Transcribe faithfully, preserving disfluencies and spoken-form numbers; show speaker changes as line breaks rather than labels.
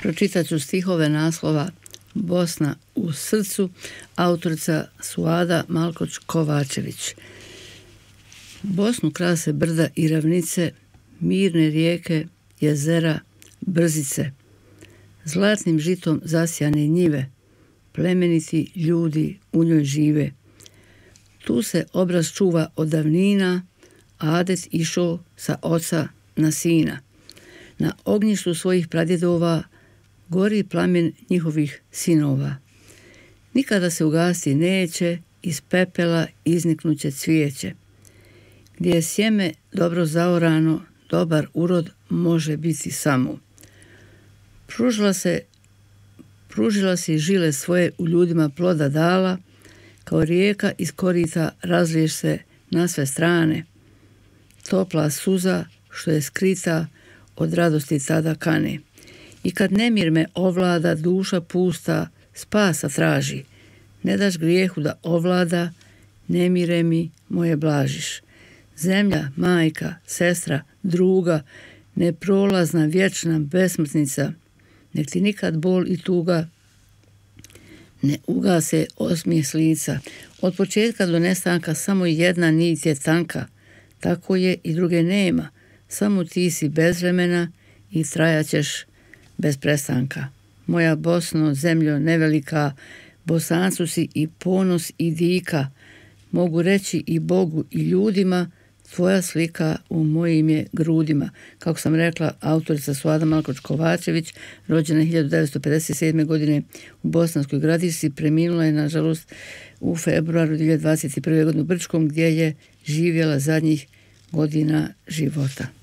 Pročitat ću stihove naslova Bosna u srcu, autorica Suada Malkoč-Kovačević. Bosnu krase brda i ravnice, mirne rijeke, jezera, brzice. Zlatnim žitom zasjane njive, plemeniti ljudi u njoj žive. Tu se obraz čuva od davnina, adet išao sa oca na sina. Na ognjištu svojih pradjedova gori plamen njihovih sinova. Nikada se ugasti neće, iz pepela izniknuće cvijeće. Gdje je sjeme dobro zaorano, dobar urod može biti samo. Pružila se, pružila si žile svoje u ljudima ploda dala, kao rijeka iz korita razliješ se na sve strane. Topla suza što je skrita od radosti tada kane. I kad nemir me ovlada, duša pusta spasa traži. Ne daš grijehu da ovlada, nemire mi moje blažiš. Zemlja, majka, sestra, druga, neprolazna, vječna, besmrtnica, nek ti nikad bol i tuga ne ugase osmijeh s lica. Od početka do nestanka samo jedna nit je tanka, tako je i druge nema, samo ti si bez vremena i trajaćeš bez prestanka. Moja Bosno, zemljo nevelika, Bosancu si i ponos i dika, mogu reći i Bogu i ljudima, tvoja slika u mojim je grudima. Kako sam rekla, autorica Suada Malkoč-Kovačević, rođena hiljadu devetsto pedeset sedme. godine u Bosanskoj Gradišci, preminula je nažalost u februaru dvije hiljade dvadeset prve. godine u Brčkom, gdje je živjela zadnjih godina života.